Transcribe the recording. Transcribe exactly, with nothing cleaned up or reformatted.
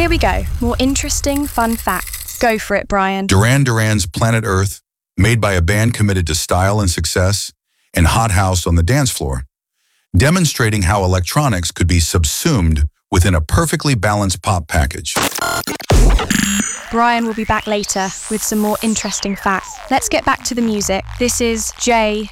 Here we go. More interesting, fun facts. Go for it, Brian. Duran Duran's Planet Earth, made by a band committed to style and success, and Hot House on the dance floor, demonstrating how electronics could be subsumed within a perfectly balanced pop package. Brian will be back later with some more interesting facts. Let's get back to the music. This is Jay